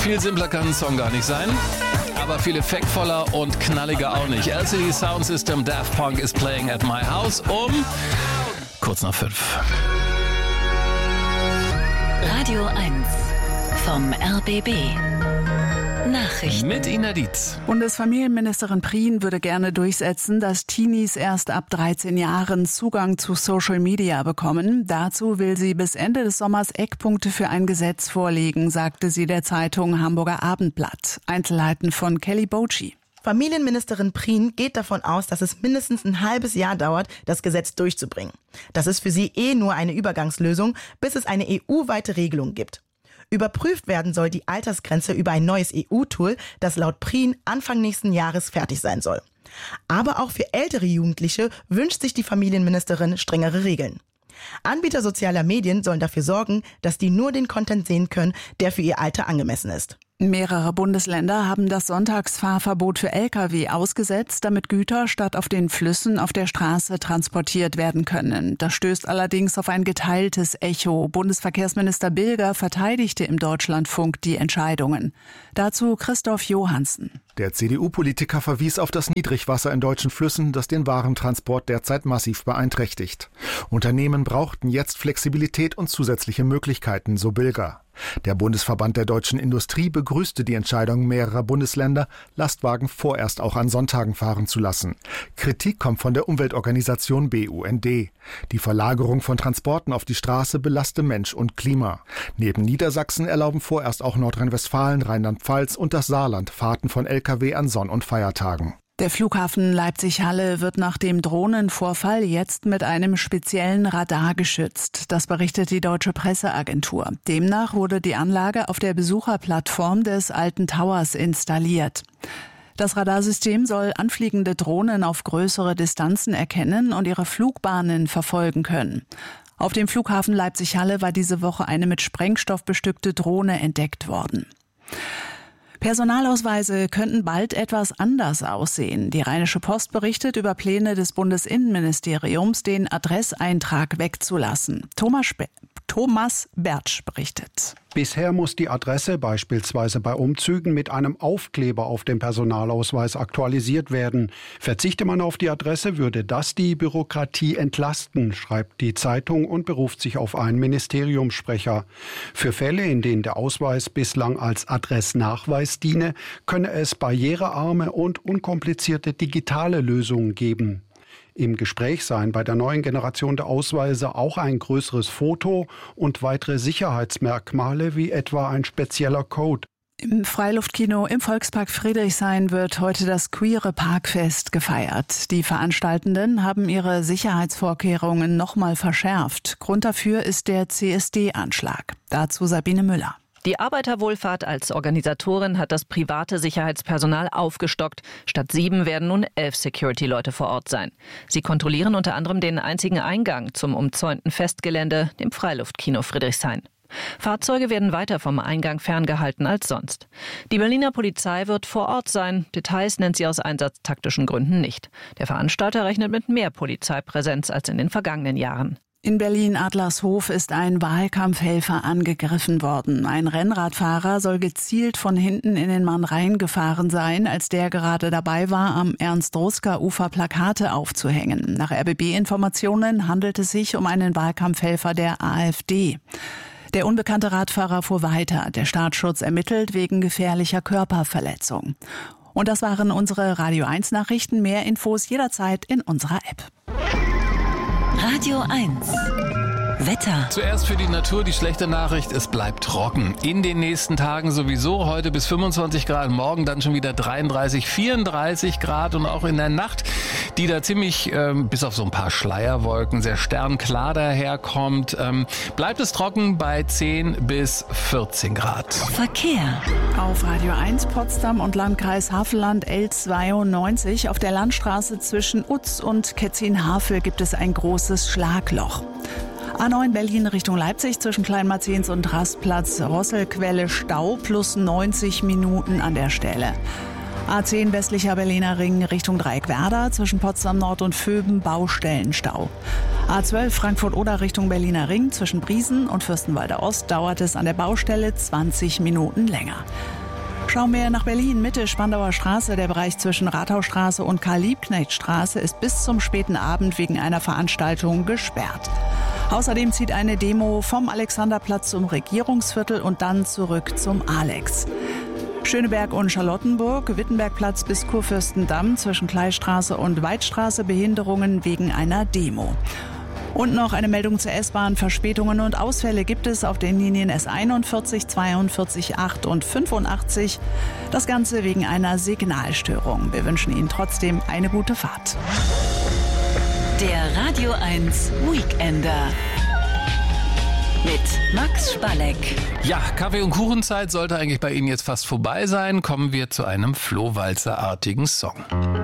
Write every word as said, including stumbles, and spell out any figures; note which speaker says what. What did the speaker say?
Speaker 1: Viel simpler kann ein Song gar nicht sein, aber viel effektvoller und knalliger auch nicht. L C D Sound System, Daft Punk is playing at my house um kurz nach fünf.
Speaker 2: Radio eins vom R B B. Nachrichten.
Speaker 1: Mit Ina Dietz.
Speaker 3: Bundesfamilienministerin Prien würde gerne durchsetzen, dass Teenies erst ab dreizehn Jahren Zugang zu Social Media bekommen. Dazu will sie bis Ende des Sommers Eckpunkte für ein Gesetz vorlegen, sagte sie der Zeitung Hamburger Abendblatt. Einzelheiten von Kelly Boci.
Speaker 4: Familienministerin Prien geht davon aus, dass es mindestens ein halbes Jahr dauert, das Gesetz durchzubringen. Das ist für sie eh nur eine Übergangslösung, bis es eine E U-weite Regelung gibt. Überprüft werden soll die Altersgrenze über ein neues E U-Tool, das laut Prien Anfang nächsten Jahres fertig sein soll. Aber auch für ältere Jugendliche wünscht sich die Familienministerin strengere Regeln. Anbieter sozialer Medien sollen dafür sorgen, dass die nur den Content sehen können, der für ihr Alter angemessen ist.
Speaker 3: Mehrere Bundesländer haben das Sonntagsfahrverbot für L K W ausgesetzt, damit Güter statt auf den Flüssen auf der Straße transportiert werden können. Das stößt allerdings auf ein geteiltes Echo. Bundesverkehrsminister Bilger verteidigte im Deutschlandfunk die Entscheidungen. Dazu Christoph Johansen.
Speaker 5: Der C D U-Politiker verwies auf das Niedrigwasser in deutschen Flüssen, das den Warentransport derzeit massiv beeinträchtigt. Unternehmen brauchten jetzt Flexibilität und zusätzliche Möglichkeiten, so Bilger. Der Bundesverband der deutschen Industrie begrüßte die Entscheidung mehrerer Bundesländer, Lastwagen vorerst auch an Sonntagen fahren zu lassen. Kritik kommt von der Umweltorganisation B U N D. Die Verlagerung von Transporten auf die Straße belaste Mensch und Klima. Neben Niedersachsen erlauben vorerst auch Nordrhein-Westfalen, Rheinland-Pfalz und das Saarland Fahrten von L K W an Sonn- und Feiertagen.
Speaker 3: Der Flughafen Leipzig-Halle wird nach dem Drohnenvorfall jetzt mit einem speziellen Radar geschützt. Das berichtet die Deutsche Presseagentur. Demnach wurde die Anlage auf der Besucherplattform des Alten Towers installiert. Das Radarsystem soll anfliegende Drohnen auf größere Distanzen erkennen und ihre Flugbahnen verfolgen können. Auf dem Flughafen Leipzig-Halle war diese Woche eine mit Sprengstoff bestückte Drohne entdeckt worden. Personalausweise könnten bald etwas anders aussehen. Die Rheinische Post berichtet über Pläne des Bundesinnenministeriums, den Adresseintrag wegzulassen. Thomas, Spe- Thomas Bertsch berichtet.
Speaker 6: Bisher muss die Adresse beispielsweise bei Umzügen mit einem Aufkleber auf dem Personalausweis aktualisiert werden. Verzichte man auf die Adresse, würde das die Bürokratie entlasten, schreibt die Zeitung und beruft sich auf einen Ministeriumssprecher. Für Fälle, in denen der Ausweis bislang als Adressnachweis diene, könne es barrierearme und unkomplizierte digitale Lösungen geben. Im Gespräch seien bei der neuen Generation der Ausweise auch ein größeres Foto und weitere Sicherheitsmerkmale wie etwa ein spezieller Code.
Speaker 3: Im Freiluftkino im Volkspark Friedrichshain wird heute das Queere Parkfest gefeiert. Die Veranstaltenden haben ihre Sicherheitsvorkehrungen nochmal verschärft. Grund dafür ist der C S D-Anschlag. Dazu Sabine Müller.
Speaker 7: Die Arbeiterwohlfahrt als Organisatorin hat das private Sicherheitspersonal aufgestockt. Statt sieben werden nun elf Security-Leute vor Ort sein. Sie kontrollieren unter anderem den einzigen Eingang zum umzäunten Festgelände, dem Freiluftkino Friedrichshain. Fahrzeuge werden weiter vom Eingang ferngehalten als sonst. Die Berliner Polizei wird vor Ort sein. Details nennt sie aus einsatztaktischen Gründen nicht. Der Veranstalter rechnet mit mehr Polizeipräsenz als in den vergangenen Jahren.
Speaker 3: In Berlin-Adlershof ist ein Wahlkampfhelfer angegriffen worden. Ein Rennradfahrer soll gezielt von hinten in den Mann reingefahren sein, als der gerade dabei war, am Ernst-Ruska-Ufer Plakate aufzuhängen. Nach R B B-Informationen handelt es sich um einen Wahlkampfhelfer der AfD. Der unbekannte Radfahrer fuhr weiter. Der Staatsschutz ermittelt wegen gefährlicher Körperverletzung. Und das waren unsere Radio eins Nachrichten. Mehr Infos jederzeit in unserer App.
Speaker 2: Radio eins. Wetter.
Speaker 1: Zuerst für die Natur die schlechte Nachricht, es bleibt trocken. In den nächsten Tagen sowieso, heute bis fünfundzwanzig Grad, morgen dann schon wieder dreiunddreißig, vierunddreißig Grad und auch in der Nacht, die da ziemlich, ähm, bis auf so ein paar Schleierwolken, sehr sternklar daherkommt, ähm, bleibt es trocken bei zehn bis vierzehn Grad.
Speaker 2: Verkehr.
Speaker 3: Auf Radio eins Potsdam und Landkreis Havelland L zweiundneunzig auf der Landstraße zwischen Utz und Ketzin-Havel gibt es ein großes Schlagloch. A neun Berlin Richtung Leipzig zwischen Kleinmarzens und Rastplatz Rosselquelle Stau plus neunzig Minuten an der Stelle. A zehn westlicher Berliner Ring Richtung Dreieckwerder zwischen Potsdam Nord und Vöben Baustellenstau. A zwölf Frankfurt-Oder Richtung Berliner Ring zwischen Briesen und Fürstenwalder Ost dauert es an der Baustelle zwanzig Minuten länger. Schauen wir nach Berlin. Mitte Spandauer Straße. Der Bereich zwischen Rathausstraße und Karl-Liebknecht-Straße ist bis zum späten Abend wegen einer Veranstaltung gesperrt. Außerdem zieht eine Demo vom Alexanderplatz zum Regierungsviertel und dann zurück zum Alex. Schöneberg und Charlottenburg, Wittenbergplatz bis Kurfürstendamm, zwischen Kleistraße und Weidstraße Behinderungen wegen einer Demo. Und noch eine Meldung zur S-Bahn. Verspätungen und Ausfälle gibt es auf den Linien S einundvierzig, zweiundvierzig, acht und fünfundachtzig. Das Ganze wegen einer Signalstörung. Wir wünschen Ihnen trotzdem eine gute Fahrt.
Speaker 2: Der Radio eins Weekender mit Max Spalleck.
Speaker 1: Ja, Kaffee- und Kuchenzeit sollte eigentlich bei Ihnen jetzt fast vorbei sein. Kommen wir zu einem Flohwalzer-artigen Song.